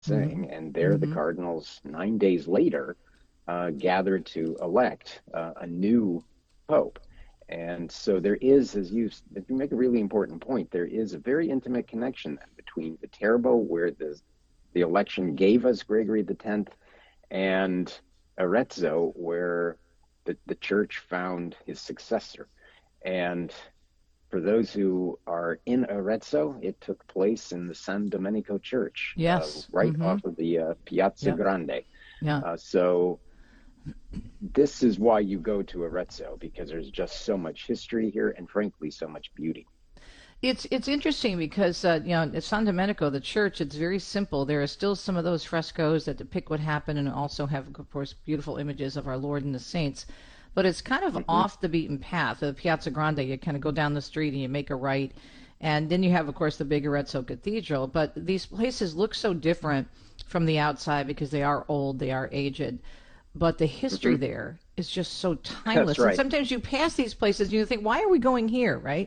saying, and there the cardinals 9 days later gathered to elect a new pope. And so there is, as you make a really important point, there is a very intimate connection then between Viterbo, where the election gave us Gregory X, and Arezzo, where the church found his successor. And for those who are in Arezzo, it took place in the San Domenico Church, yes, right off of the Piazza Grande. Yeah. So this is why you go to Arezzo, because there's just so much history here and, frankly, so much beauty. It's interesting because, at San Domenico, the church, it's very simple. There are still some of those frescoes that depict what happened and also have, of course, beautiful images of our Lord and the saints. But it's kind of off the beaten path. The Piazza Grande, you kind of go down the street and you make a right. And then you have, of course, the big Arezzo Cathedral. But these places look so different from the outside because they are old, they are aged. But the history there is just so timeless. That's right. And sometimes you pass these places and you think, why are we going here, right?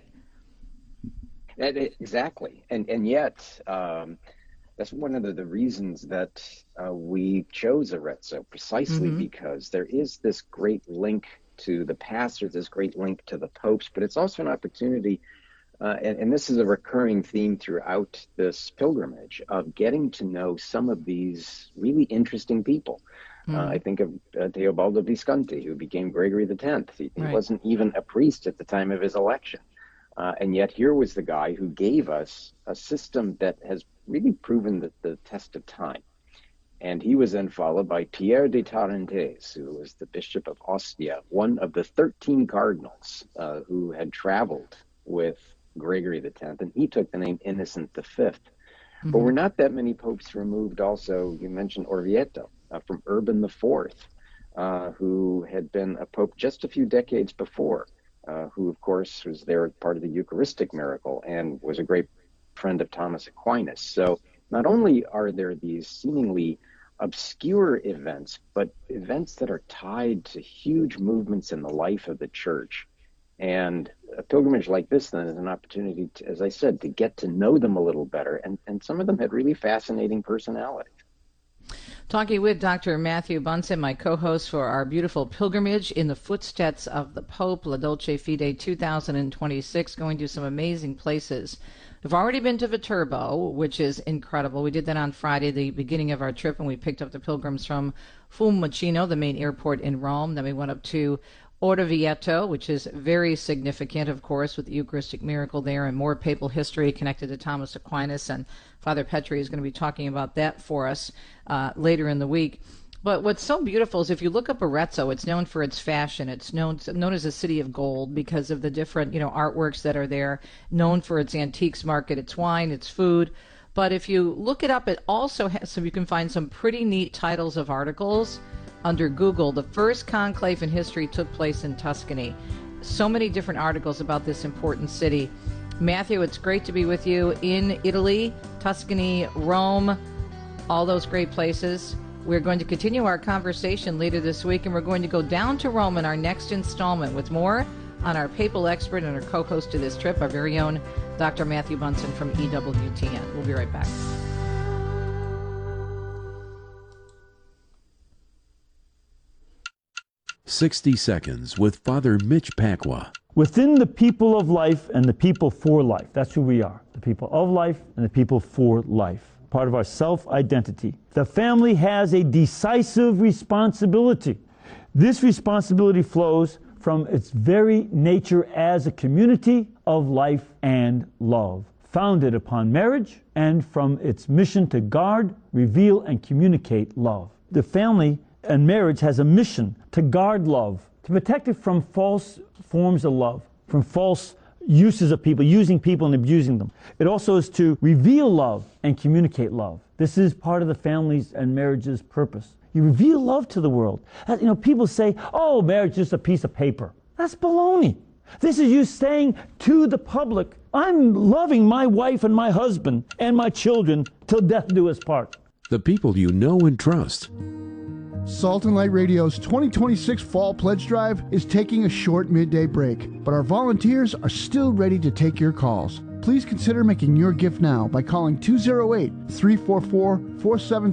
Exactly. And yet, that's one of the reasons that we chose Arezzo, precisely because there is this great link to the past, there's this great link to the popes, but it's also an opportunity, and this is a recurring theme throughout this pilgrimage, of getting to know some of these really interesting people. I think of Teobaldo Visconti, who became Gregory X. He wasn't even a priest at the time of his election. And yet here was the guy who gave us a system that has really proven the test of time. And he was then followed by Pierre de Tarentaise, who was the Bishop of Ostia, one of the 13 cardinals who had traveled with Gregory X, and he took the name Innocent V. But we're not that many popes removed also. You mentioned Orvieto from Urban IV, who had been a pope just a few decades before, who, of course, was there part of the Eucharistic miracle and was a great friend of Thomas Aquinas. So not only are there these seemingly obscure events, but events that are tied to huge movements in the life of the church. And a pilgrimage like this then is an opportunity to, as I said, to get to know them a little better. And some of them had really fascinating personalities. Talking with Dr. Matthew Bunson, my co-host for our beautiful pilgrimage in the footsteps of the Pope, La Dolce Fide 2026, going to some amazing places. We've already been to Viterbo, which is incredible. We did that on Friday, the beginning of our trip, and we picked up the pilgrims from Fiumicino, the main airport in Rome. Then we went up to Orvieto, which is very significant, of course, with the Eucharistic miracle there and more papal history connected to Thomas Aquinas. And Father Petri is going to be talking about that for us later in the week. But what's so beautiful is if you look up Arezzo, it's known for its fashion. It's known as a city of gold because of the different, artworks that are there, known for its antiques market, its wine, its food. But if you look it up, it also has you can find some pretty neat titles of articles under Google. The first conclave in history took place in Tuscany. So many different articles about this important city. Matthew, it's great to be with you in Italy, Tuscany, Rome, all those great places. We're going to continue our conversation later this week, and we're going to go down to Rome in our next installment with more on our papal expert and our co-host to this trip, our very own Dr. Matthew Bunson from EWTN. We'll be right back. "60 Seconds" with Father Mitch Pacwa. Within the people of life and the people for life. That's who we are. The people of life and the people for life. Part of our self-identity. The family has a decisive responsibility. This responsibility flows from its very nature as a community of life and love, founded upon marriage, and from its mission to guard, reveal, and communicate love. The family and marriage has a mission to guard love, to protect it from false forms of love, from false uses of people, using people and abusing them. It also is to reveal love and communicate love. This is part of the family's and marriage's purpose. You reveal love to the world. People say, oh, marriage is just a piece of paper. That's baloney. This is you saying to the public, I'm loving my wife and my husband and my children till death do us part. The people you know and trust. Salt and Light Radio's 2026 Fall Pledge Drive is taking a short midday break, but our volunteers are still ready to take your calls. Please consider making your gift now by calling 208-344-4700